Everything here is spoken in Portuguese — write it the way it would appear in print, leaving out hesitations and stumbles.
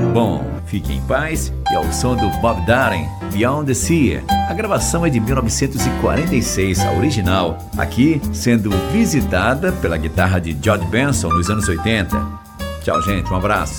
Bom, fique em paz e ao som do Bob Dylan, Beyond the Sea. A gravação é de 1946, a original, aqui sendo visitada pela guitarra de George Benson nos anos 80. Tchau, gente, um abraço.